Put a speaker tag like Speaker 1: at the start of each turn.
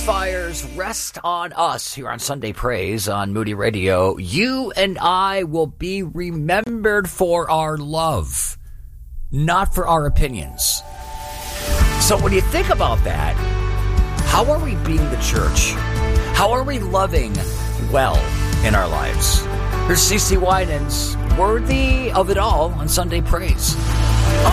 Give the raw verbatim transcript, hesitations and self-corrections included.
Speaker 1: fires rest on us here on Sunday Praise on Moody Radio. You and I will be remembered for our love, not for our opinions. So when you think about that, how are we being the church? How are we loving well in our lives? Here's C C Winans, worthy of it all on Sunday Praise.